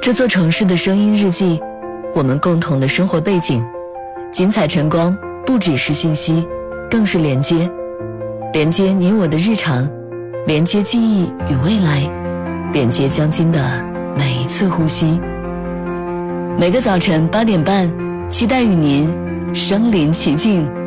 这座城市的声音日记，我们共同的生活背景。精彩晨光不只是信息，更是连接，连接你我的日常，连接记忆与未来，连接将近的每一次呼吸。每个早晨8点半，期待与您身临其境。